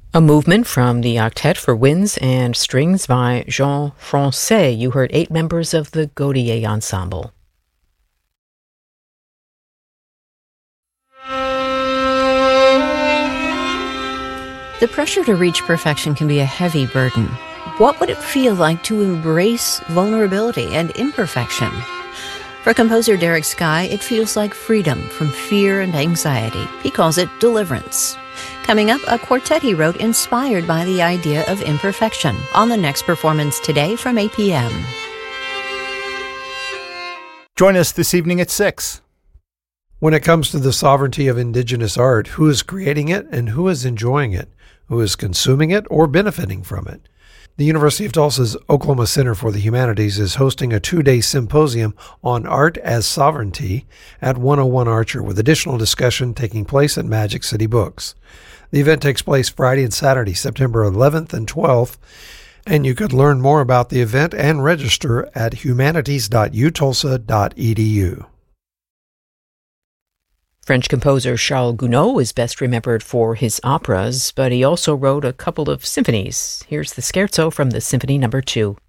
A movement from the Octet for Winds and Strings by Jean Francais. You heard 8 members of the Gaudier Ensemble. The pressure to reach perfection can be a heavy burden. What would it feel like to embrace vulnerability and imperfection? For composer Derek Skye, it feels like freedom from fear and anxiety. He calls it deliverance. Coming up, a quartet he wrote inspired by the idea of imperfection on the next performance today from 8 p.m. Join us this evening at 6. When it comes to the sovereignty of indigenous art, who is creating it and who is enjoying it? Who is consuming it or benefiting from it? The University of Tulsa's Oklahoma Center for the Humanities is hosting a 2-day symposium on art as sovereignty at 101 Archer, with additional discussion taking place at Magic City Books. The event takes place Friday and Saturday, September 11th and 12th, and you could learn more about the event and register at humanities.utulsa.edu. French composer Charles Gounod is best remembered for his operas, but he also wrote a couple of symphonies. Here's the scherzo from the Symphony No. 2.